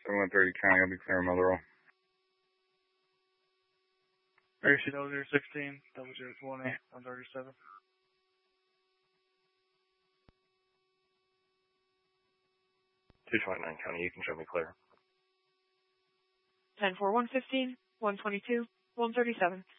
130 County, I'll be clear Motherwell. RC 0016, 0020, 137. 229 County, you can show me clear. 10-4, 115, 122, 137.